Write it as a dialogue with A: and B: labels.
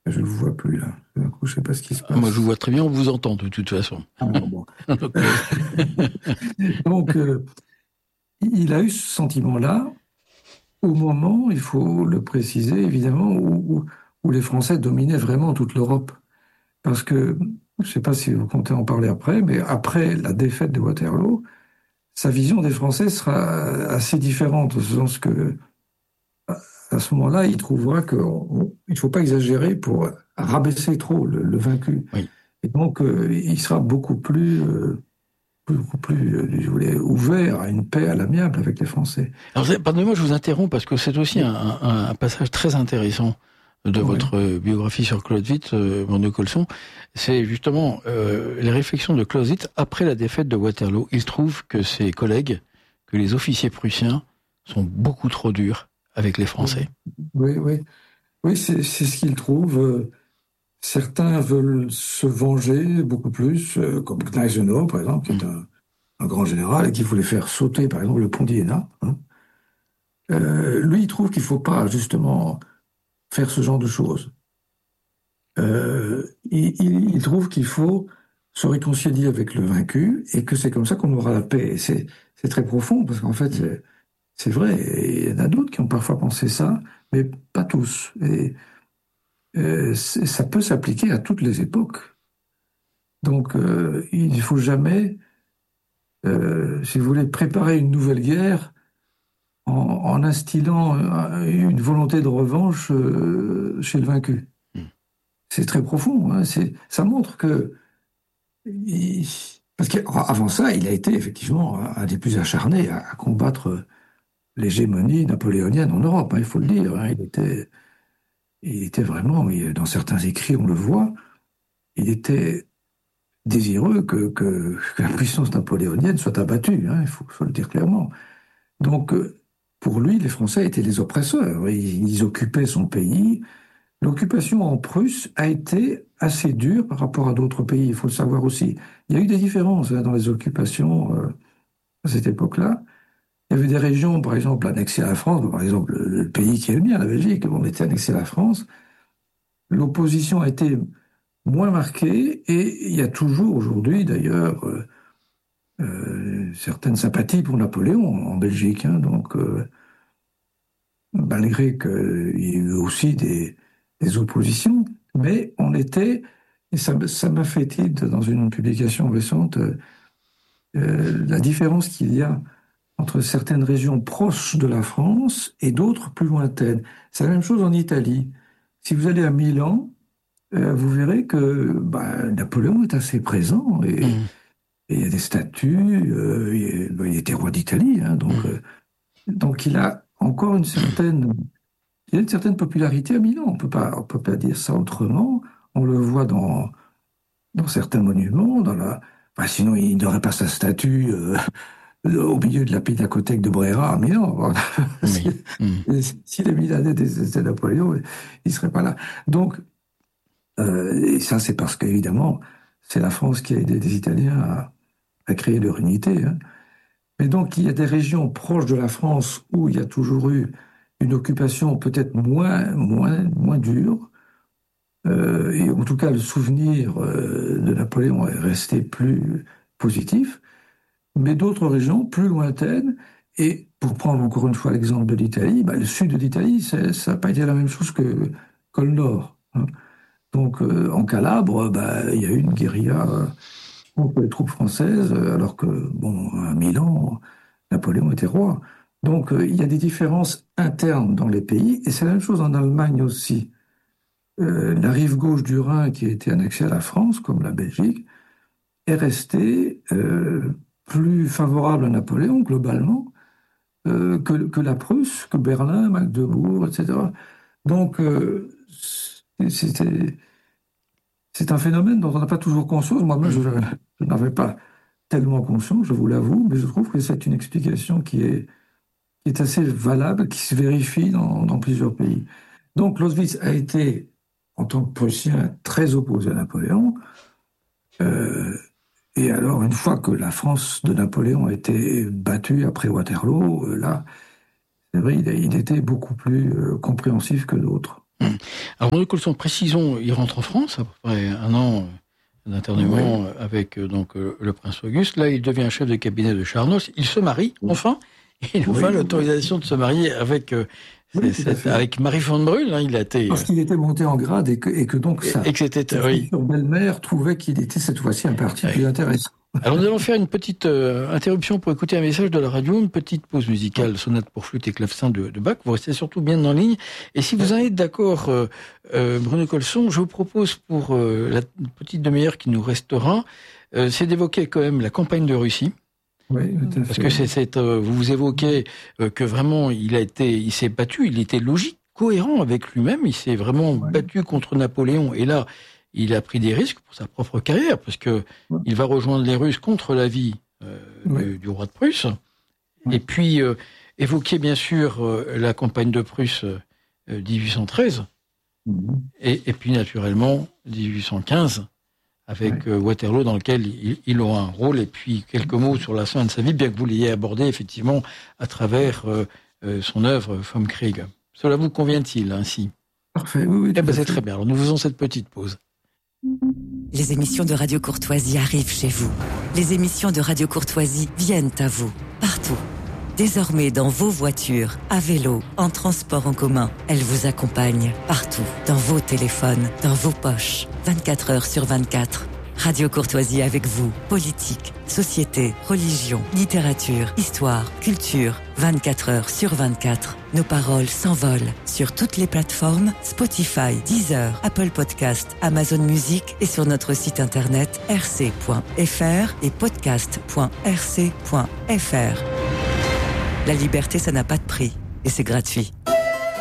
A: Je ne vous vois plus là. D'un coup, je ne sais pas ce qui se
B: Moi, je vous
A: passe.
B: vois très bien, on vous entend de toute façon.
A: Ah, bon.
B: Donc,
A: Donc, il a eu ce sentiment-là au moment, il faut le préciser évidemment, où les Français dominaient vraiment toute l'Europe. Parce que, je ne sais pas si vous comptez en parler après, mais après la défaite de Waterloo, sa vision des Français sera assez différente, au sens que, à ce moment-là, il trouvera qu'il ne faut pas exagérer pour rabaisser trop le vaincu.
B: oui.
A: Et donc, il sera beaucoup plus, je voulais, ouvert à une paix à l'amiable avec les Français.
B: Alors, pardonnez-moi, je vous interromps parce que c'est aussi un passage très intéressant de
A: Ouais.
B: votre biographie sur Clausewitz, Bruno Colson. C'est justement les réflexions de Clausewitz après la défaite de Waterloo. Il trouve que ses collègues, que les officiers prussiens, sont beaucoup trop durs avec les Français.
A: Oui, oui. Oui, c'est ce qu'il trouve. Certains veulent se venger beaucoup plus, comme Gneisenau, par exemple, qui
B: Mm.
A: est un grand général et qui voulait faire sauter, par exemple, le pont d'Iéna, hein. Lui, il trouve qu'il ne faut pas, justement, faire ce genre de choses. Il trouve qu'il faut se réconcilier avec le vaincu et que c'est comme ça qu'on aura la paix. Et c'est très profond, parce qu'en fait,
B: Mm.
A: c'est vrai, et il y en a d'autres qui ont parfois pensé ça, mais pas tous. Et ça peut s'appliquer à toutes les époques. Donc, il ne faut jamais, si vous voulez, préparer une nouvelle guerre en instillant une volonté de revanche chez le vaincu.
B: Mm.
A: C'est très profond, hein. Ça montre que... il- parce qu'avant ça, il a été effectivement un des plus acharnés à combattre l'hégémonie napoléonienne en Europe, hein, il faut le dire, hein. Il était vraiment, dans certains écrits, on le voit, il était désireux que la puissance napoléonienne soit abattue, hein, faut le dire clairement. Donc, pour lui, les Français étaient les oppresseurs. Ils occupaient son pays. L'occupation en Prusse a été assez dure par rapport à d'autres pays, il faut le savoir aussi. Il y a eu des différences, hein, dans les occupations à cette époque-là. Il y avait des régions, par exemple, annexées à la France. Par exemple, le pays qui est le mien, la Belgique, on était annexé à la France. L'opposition a été moins marquée et il y a toujours aujourd'hui, d'ailleurs, certaines sympathies pour Napoléon en Belgique, hein. Donc, malgré qu'il y ait eu aussi des oppositions, mais on était, et ça m'a fait titre dans une publication récente, la différence qu'il y a entre certaines régions proches de la France et d'autres plus lointaines. C'est la même chose en Italie. Si vous allez à Milan, vous verrez que bah, Napoléon est assez présent
B: Mm.
A: et il y a des statues. Il était roi d'Italie, hein,
B: Mm.
A: donc il a encore il a une certaine popularité à Milan. On peut pas dire ça autrement. On le voit dans certains monuments, bah, sinon il n'aurait pas sa statue au milieu de la pinacothèque de Brera à Milan.
B: Oui.
A: Si,
B: Mm.
A: si les Milanais étaient Napoléon, il ne serait pas là. Donc, et ça c'est parce qu'évidemment, c'est la France qui a aidé les Italiens à créer leur unité, hein. Mais donc, il y a des régions proches de la France où il y a toujours eu une occupation peut-être moins dure. Et en tout cas, le souvenir de Napoléon est resté plus positif. Mais d'autres régions plus lointaines, et pour prendre encore une fois l'exemple de l'Italie, bah, le sud de l'Italie, ça n'a pas été la même chose que le nord, hein. Donc, en Calabre, bah, il y a eu une guérilla contre les troupes françaises, alors que, bon, à Milan, Napoléon était roi. Donc, il y a des différences internes dans les pays, et c'est la même chose en Allemagne aussi. La rive gauche du Rhin, qui a été annexée à la France, comme la Belgique, est restée plus favorable à Napoléon, globalement, que la Prusse, que Berlin, Magdebourg, etc. Donc, c'était c'est un phénomène dont on n'a pas toujours conscience. Moi-même,
B: Mm.
A: je n'avais pas tellement conscience, je vous l'avoue, mais je trouve que c'est une explication qui est assez valable, qui se vérifie dans plusieurs pays. Donc, Clausewitz a été, en tant que Prussien, très opposé à Napoléon. Euh, et alors, une fois que la France de Napoléon a été battue après Waterloo, là, c'est vrai, il était beaucoup plus compréhensif que d'autres.
B: Alors, Bruno Colson, précisons, il rentre en France, à peu près un an d'internement avec le prince Auguste. Là, il devient chef de cabinet de Charnos. Il se marie, enfin. Il a l'autorisation de se marier avec avec Marie von Brühl. Hein, il a été...
A: Parce qu'il était monté en grade et que donc sa belle-mère trouvait qu'il était cette fois-ci un parti plus intéressant.
B: Alors nous allons faire une petite interruption pour écouter un message de la radio, une petite pause musicale, sonate pour flûte et clavecin de Bach. Vous restez surtout bien en ligne. Et si vous en êtes d'accord, Bruno Colson, je vous propose pour la petite demi-heure qui nous restera, c'est d'évoquer quand même la campagne de Russie.
A: Oui, tout à fait.
B: Parce que vous évoquez que vraiment il s'est battu, il était logique, cohérent avec lui-même, il s'est vraiment battu contre Napoléon. Et là, il a pris des risques pour sa propre carrière, parce que il va rejoindre les Russes contre l'avis du roi de Prusse. Et puis, évoquer bien sûr la campagne de Prusse 1813, et puis naturellement 1815, avec Waterloo, dans lequel il aura un rôle. Et puis, quelques mots sur la fin de sa vie, bien que vous l'ayez abordé effectivement à travers son œuvre Vom Krieg. Cela vous convient-il ainsi?
A: Parfait, oui.
B: C'est très bien. Alors, nous faisons cette petite pause.
C: Les émissions de Radio Courtoisie arrivent chez vous. Les émissions de Radio Courtoisie viennent à vous, partout. Désormais dans vos voitures, à vélo, en transport en commun, elles vous accompagnent partout, dans vos téléphones, dans vos poches, 24 heures sur 24. Radio Courtoisie avec vous, politique, société, religion, littérature, histoire, culture, 24 heures sur 24. Nos paroles s'envolent sur toutes les plateformes Spotify, Deezer, Apple Podcast, Amazon Music et sur notre site internet rc.fr et podcast.rc.fr. La liberté, ça n'a pas de prix et c'est gratuit.